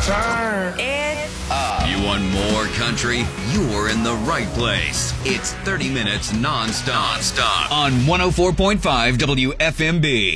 Turn it up. You want more country? You're in the right place. It's 30 minutes non-stop on 104.5 WFMB.